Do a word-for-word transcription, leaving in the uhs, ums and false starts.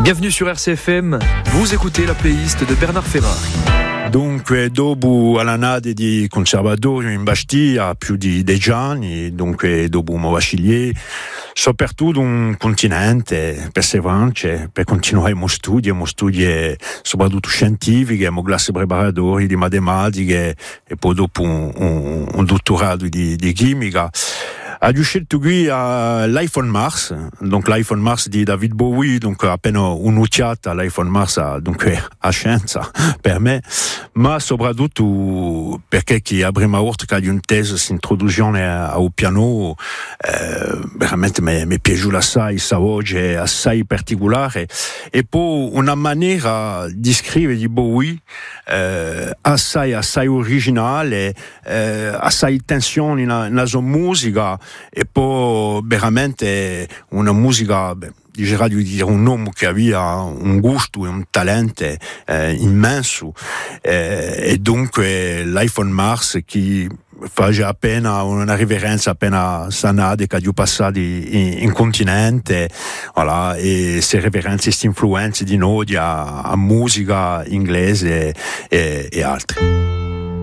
Bienvenue sur R C F M, vous écoutez la playlist de Bernard Ferrari. Dunque, dopo l'annata di conservatorio in Bastia, più di dieci anni, dunque dopo un vascigliere, soprattutto un continente perseverante per continuare i miei studi, i miei studi soprattutto scientifici, le classi preparatori di matematica e poi dopo un, un, un dottorato di, di chimica. Ha scelto qui uh, l'iPhone Mars, donc l'iPhone Mars di David Bowie, donc appena un'occhiata all'iPhone Mars, dunque a scienza per me, ma soprattutto perché chi a prima volta di un test si introduzione al piano eh, veramente mi, mi è piaciuta assai, questa voce assai particolare e poi una maniera di scrivere di Bowie eh, assai assai originale, eh, assai tensione nella sua musica e poi veramente una musica, beh, direi di dire un uomo che aveva un gusto e un talento eh, immenso eh, e dunque l'iPhone Mars che fa già appena una riverenza appena sanata che ha passato in, in continente, voilà, e se riverenze queste influenze di noi a, a musica inglese e, e altre.